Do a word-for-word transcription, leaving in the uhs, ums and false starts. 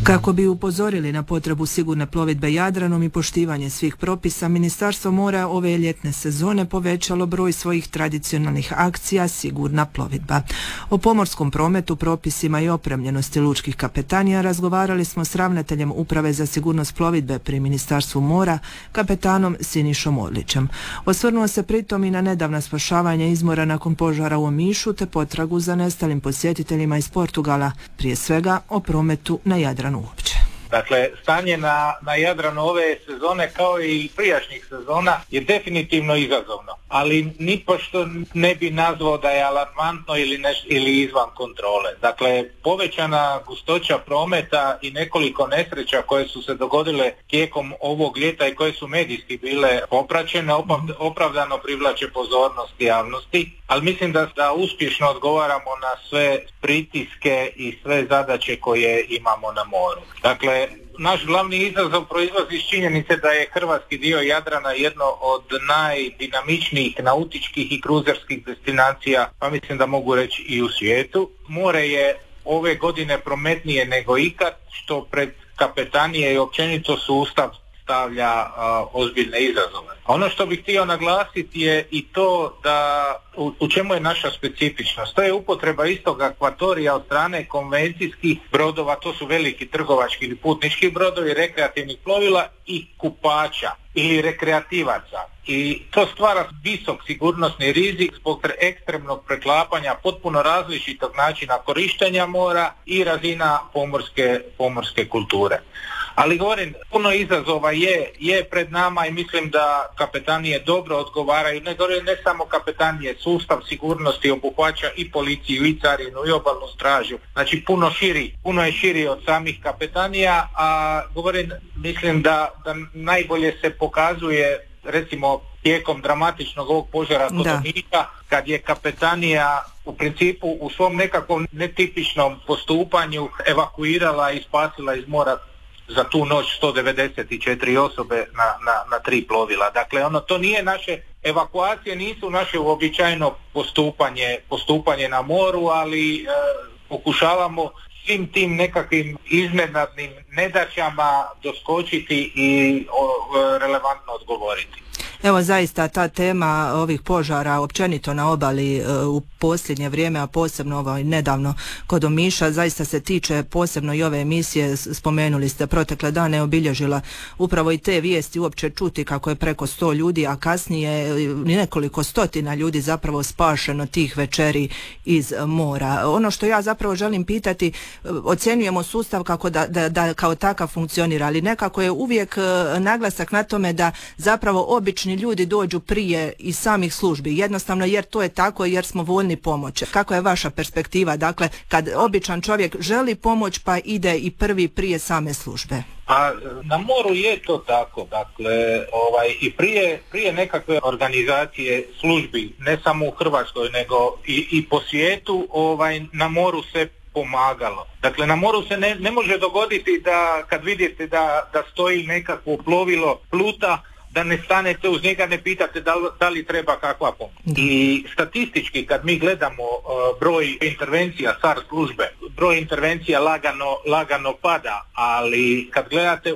Kako bi upozorili na potrebu sigurne plovidbe Jadranom i poštivanje svih propisa, Ministarstvo mora ove ljetne sezone povećalo broj svojih tradicionalnih akcija Sigurna plovidba. O pomorskom prometu, propisima i opremljenosti lučkih kapetanija razgovarali smo s ravnateljem Uprave za sigurnost plovidbe pri Ministarstvu mora, kapetanom Sinišom Orlićem. Osvrnuo se pritom i na nedavna spašavanja izmora nakon požara u Omišu te potragu za nestalim posjetiteljima iz Portugala, prije svega o prometu na Jadranu uopće. Dakle, stanje na, na Jadranu ove sezone kao i prijašnjih sezona je definitivno izazovno, ali nipošto ne bi nazvao da je alarmantno ili, neš, ili izvan kontrole. Dakle, povećana gustoća prometa i nekoliko nesreća koje su se dogodile tijekom ovog ljeta i koje su medijski bile popraćene, opravdano privlače pozornost javnosti, ali mislim da, da uspješno odgovaramo na sve pritiske i sve zadaće koje imamo na moru. Dakle, naš glavni izazov proizlazi iz činjenice da je hrvatski dio Jadrana jedno od najdinamičnijih nautičkih i kruzerskih destinacija, pa mislim da mogu reći i u svijetu. More je ove godine prometnije nego ikad, što pred kapetanije i općenito sustav stavlja uh, ozbiljne izazove. Ono što bih htio naglasiti je i to da u, u čemu je naša specifičnost. To je upotreba istog akvatorija od strane konvencijskih brodova, to su veliki trgovački ili putnički brodovi, rekreativnih plovila i kupača ili rekreativaca. I to stvara visok sigurnosni rizik zbog ekstremnog preklapanja potpuno različitog načina korištenja mora i razina pomorske, pomorske kulture. Ali govorim, puno izazova je, je pred nama i mislim da kapetanije dobro odgovaraju, ne, ne samo kapetanije, sustav sigurnosti obuhvaća i policiju, i carinu, i obalnu stražu, znači puno širi, puno je širi od samih kapetanija, a govorim, mislim da, da najbolje se pokazuje recimo tijekom dramatičnog ovog požara kod Omiša, kad je kapetanija u principu u svom nekakvom netipičnom postupanju evakuirala i spasila iz mora za tu noć sto devedeset četiri osobe na, na, na tri plovila. Dakle, ono, to nije naše, evakuacije nisu naše uobičajeno postupanje, postupanje na moru, ali e, pokušavamo svim tim nekakvim iznenadnim nedaćama doskočiti i o, relevantno odgovoriti. Evo zaista ta tema ovih požara općenito na obali u posljednje vrijeme, a posebno ovaj nedavno kod Omiša, zaista se tiče posebno i ove emisije, spomenuli ste protekle dane, obilježila upravo i te vijesti, uopće čuti kako je preko sto ljudi, a kasnije nekoliko stotina ljudi zapravo spašeno tih večeri iz mora. Ono što ja zapravo želim pitati, ocjenjujemo sustav kako da, da, da kao takav funkcionira, ali nekako je uvijek naglasak na tome da zapravo obični ljudi dođu prije iz samih službi, jednostavno jer to je tako, jer smo voljni pomoći. Kako je vaša perspektiva, dakle, kad običan čovjek želi pomoć pa ide i prvi prije same službe? A na moru je to tako, dakle, ovaj, i prije, prije nekakve organizacije službi, ne samo u Hrvatskoj, nego i, i po svijetu, ovaj, na moru se pomagalo. Dakle, na moru se ne, ne može dogoditi da kad vidite da, da stoji nekakvo plovilo pluta, da ne stanete uz njega, ne pitate da li, da li treba kakva pomoć. I statistički kad mi gledamo uh, broj intervencija S A R službe, broj intervencija lagano, lagano pada, ali kad gledate